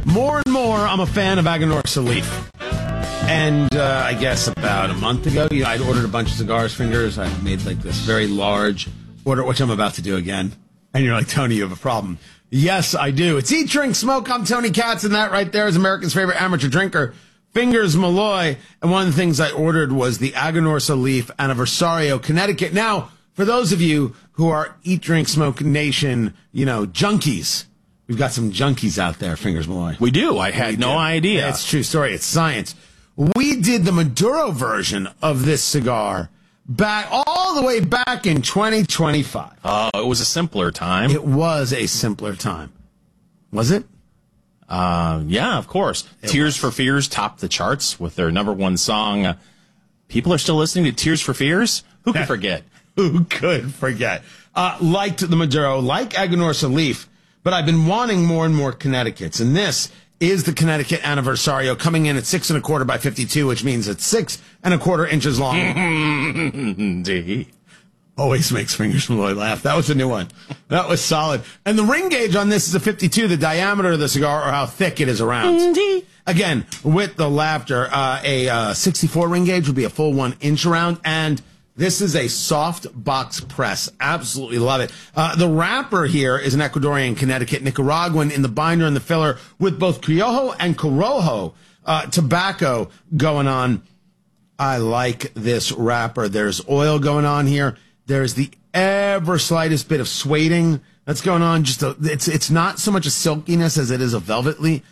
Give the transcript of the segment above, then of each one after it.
More and more, I'm a fan of Aganorsa Leaf. And I guess about a month ago, I'd ordered a bunch of cigars, Fingers. I made like this very large order, which I'm about to do again. And you're like, Tony, you have a problem. Yes, I do. It's Eat, Drink, Smoke. I'm Tony Katz, and that right there is America's favorite amateur drinker, Fingers Malloy. And one of the things I ordered was the Aganorsa Leaf Anniversario, Connecticut. Now, for those of you who are Eat, Drink, Smoke Nation, junkies, we've got some junkies out there, Fingers Malloy. We do. I had no idea. It's a true story. It's science. We did the Maduro version of this cigar all the way back in 2025. It was a simpler time. It was a simpler time. Was it? Yeah, of course. Tears for Fears topped the charts with their number one song. People are still listening to Tears for Fears? Who could forget? Who could forget? Liked the Maduro, like Aganorsa Leaf, but I've been wanting more and more Connecticut's, and this is the Connecticut Anniversario, coming in at 6 1/4 by 52, which means it's 6 1/4 inches long. Always makes Fingers Malloy laugh. That was a new one. That was solid. And the ring gauge on this is a 52, the diameter of the cigar, or how thick it is around. Again, with the laughter, a 64 ring gauge would be a full 1 inch around, and this is a soft box press. Absolutely love it. The wrapper here is an Ecuadorian, Connecticut, Nicaraguan in the binder and the filler with both Criollo and Corojo tobacco going on. I like this wrapper. There's oil going on here. There's the ever slightest bit of sueding that's going on. It's not so much a silkiness as it is a velvetiness.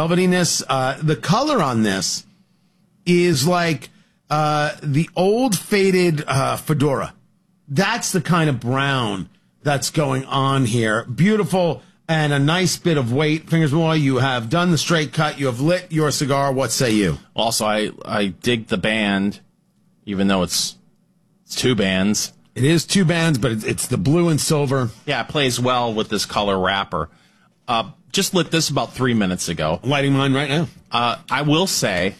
The color on this is like the old faded fedora. That's the kind of brown that's going on here. Beautiful and a nice bit of weight. Fingers Malloy, you have done the straight cut. You have lit your cigar. What say you? Also, I dig the band, even though it's two bands. It is two bands, but it's the blue and silver. Yeah, it plays well with this color wrapper. Just lit this about 3 minutes ago. I'm lighting mine right now. I will say,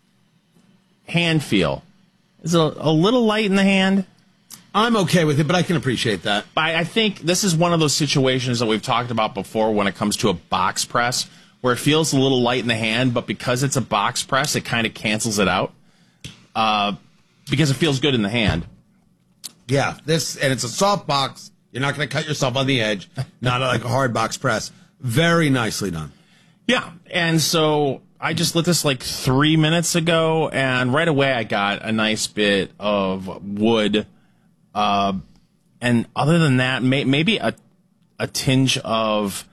hand feel is a little light in the hand. I'm okay with it, but I can appreciate that. I think this is one of those situations that we've talked about before when it comes to a box press, where it feels a little light in the hand, but because it's a box press, it kind of cancels it out because it feels good in the hand. Yeah, and it's a soft box. You're not going to cut yourself on the edge. Not like a hard box press. Very nicely done. Yeah, and so I just lit this like 3 minutes ago, and right away I got a nice bit of wood. And other than that, maybe a tinge of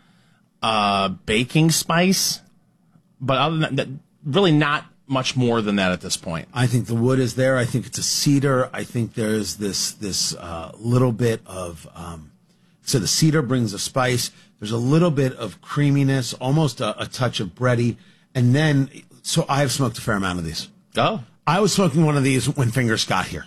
baking spice. But other than that, really not much more than that at this point. I think the wood is there. I think it's a cedar. I think there's this little bit of so the cedar brings a spice. There's a little bit of creaminess, almost a touch of bready. And then, so I've smoked a fair amount of these. Oh. I was smoking one of these when Fingers got here.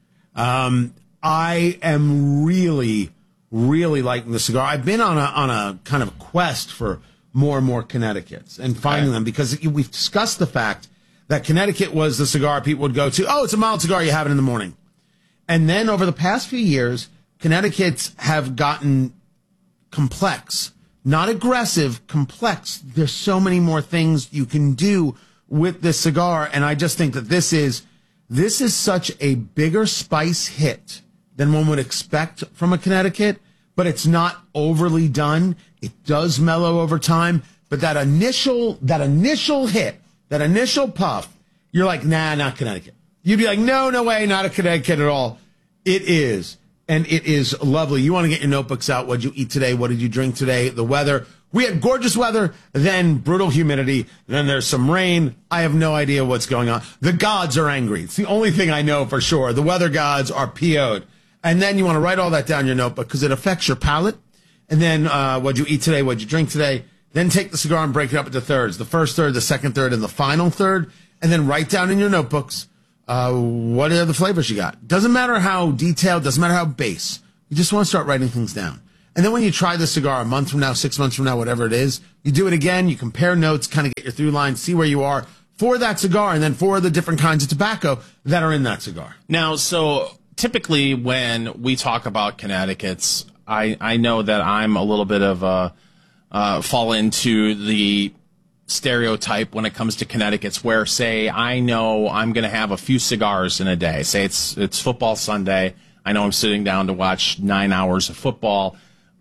I am really, really liking the cigar. I've been on a kind of quest for more and more Connecticut's and finding them, because we've discussed the fact that Connecticut was the cigar people would go to. Oh, it's a mild cigar. You have it in the morning. And then over the past few years, Connecticut's have gotten complex, not aggressive, complex. There's so many more things you can do with this cigar. And I just think that this is such a bigger spice hit than one would expect from a Connecticut, but it's not overly done. It does mellow over time, but that initial hit, that initial puff, you're like, nah, not Connecticut. You'd be like, no way, not a Connecticut at all. It is, and it is lovely. You want to get your notebooks out. What did you eat today? What did you drink today? The weather. We had gorgeous weather, then brutal humidity, then there's some rain. I have no idea what's going on. The gods are angry. It's the only thing I know for sure. The weather gods are PO'd. And then you want to write all that down in your notebook because it affects your palate. And then what'd you eat today? What'd you drink today? Then take the cigar and break it up into thirds. The first third, the second third, and the final third. And then write down in your notebooks what are the flavors you got. Doesn't matter how detailed, doesn't matter how base. You just want to start writing things down. And then when you try the cigar a month from now, 6 months from now, whatever it is, you do it again, you compare notes, kind of get your through line, see where you are for that cigar, and then for the different kinds of tobacco that are in that cigar. Now, so typically when we talk about Connecticut's, I know that I'm a little bit of fall into the stereotype when it comes to Connecticut's where, say, I know I'm going to have a few cigars in a day. Say it's football Sunday. I know I'm sitting down to watch 9 hours of football.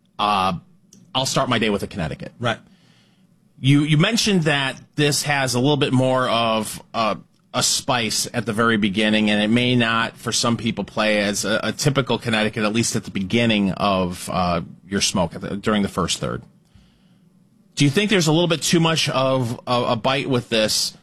I'll start my day with a Connecticut. Right. You mentioned that this has a little bit more of a spice at the very beginning, and it may not, for some people, play as a typical Connecticut, at least at the beginning of your smoke during the first third. Do you think there's a little bit too much of a bite with this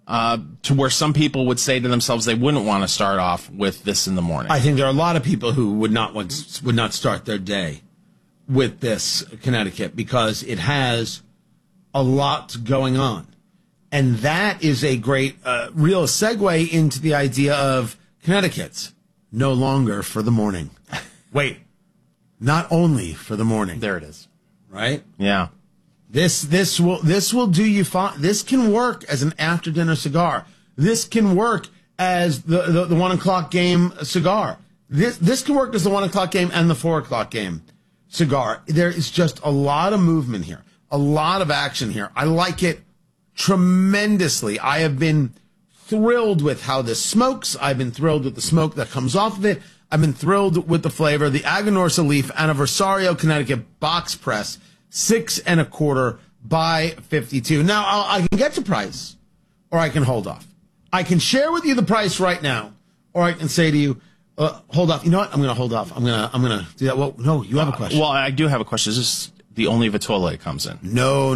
to where some people would say to themselves they wouldn't want to start off with this in the morning? I think there are a lot of people who would not start their day with this Connecticut because it has a lot going on. And that is a great real segue into the idea of Connecticut's no longer for the morning. Wait, not only for the morning. There it is. Right? Yeah. This will do you fine. This can work as an after dinner cigar. This can work as the 1 o'clock game cigar. This can work as the 1 o'clock game and the 4 o'clock game cigar. There is just a lot of movement here, a lot of action here. I like it tremendously. I have been thrilled with how this smokes. I've been thrilled with the smoke that comes off of it. I've been thrilled with the flavor. The Aganorsa Leaf Anniversario Connecticut box press, 6 1/4 by 52. Now I can get to price, or I can hold off. I can share with you the price right now, or I can say to you, hold off. You know what? I'm going to hold off. I'm going to do that. Well, no, you have a question. Well, I do have a question. Is this the only Vitola it comes in? No.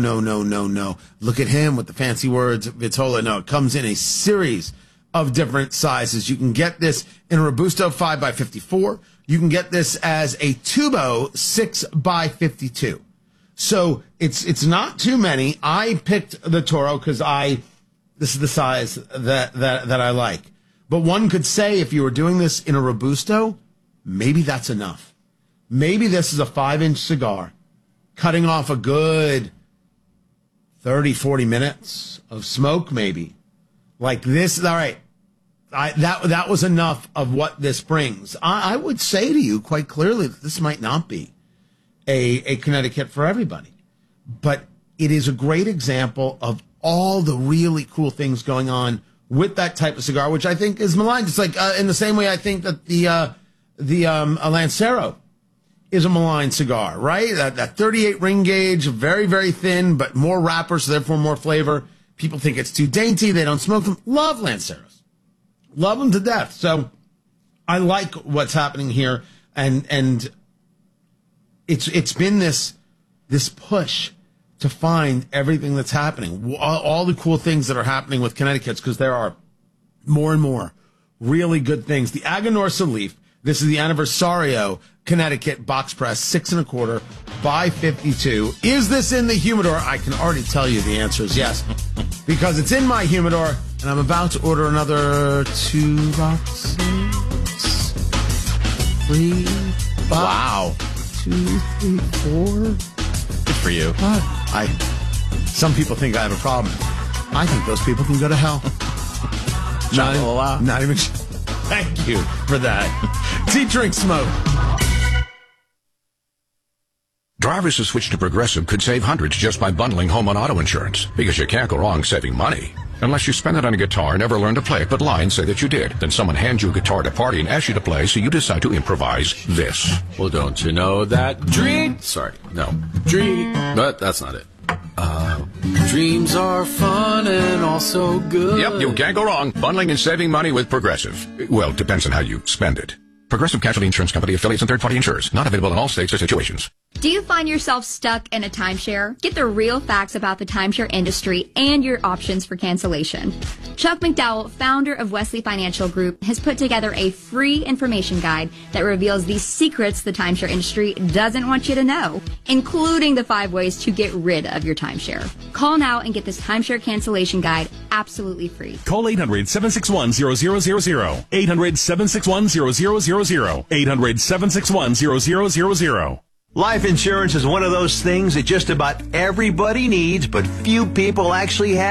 Look at him with the fancy words, Vitola. No, it comes in a series of different sizes. You can get this in a Robusto 5 by 54. You can get this as a Tubo 6 by 52. So it's not too many. I picked the Toro because this is the size that I like. But one could say if you were doing this in a Robusto, maybe that's enough. Maybe this is a 5-inch cigar, cutting off a good 30, 40 minutes of smoke, maybe. Like this, all right, that was enough of what this brings. I would say to you quite clearly that this might not be a Connecticut for everybody. But it is a great example of all the really cool things going on with that type of cigar, which I think is maligned. It's like in the same way I think that the Lancero is a maligned cigar, right? That 38 ring gauge, very, very thin, but more wrapper, so therefore more flavor. People think it's too dainty. They don't smoke them. Love Lanceros. Love them to death. So I like what's happening here. And it's been this push to find everything that's happening, all the cool things that are happening with Connecticut's, because there are more and more really good things. The Aganorsa Leaf, this is the Anniversario Connecticut box press, 6 1/4 by 52. Is this in the humidor? I can already tell you the answer is yes, because it's in my humidor, and I'm about to order another 2 boxes. 3 boxes. Wow. 2, 3, 4. Good for you. Some people think I have a problem. I think those people can go to hell. Not even. Thank you for that. Tea Drink Smoke. Drivers who switch to Progressive could save hundreds just by bundling home and auto insurance, because you can't go wrong saving money. Unless you spend it on a guitar and never learn to play it, but lie and say that you did. Then someone hands you a guitar at a party and asks you to play, so you decide to improvise this. Well, don't you know that but that's not it. Dreams are fun and also good. Yep, you can't go wrong. Bundling and saving money with Progressive. Well, depends on how you spend it. Progressive Casualty Insurance Company, affiliates, and third-party insurers. Not available in all states or situations. Do you find yourself stuck in a timeshare? Get the real facts about the timeshare industry and your options for cancellation. Chuck McDowell, founder of Wesley Financial Group, has put together a free information guide that reveals the secrets the timeshare industry doesn't want you to know, including the 5 ways to get rid of your timeshare. Call now and get this timeshare cancellation guide absolutely free. Call 800-761-0000. 800-761-0000. 800-761-0000. Life insurance is one of those things that just about everybody needs, but few people actually have.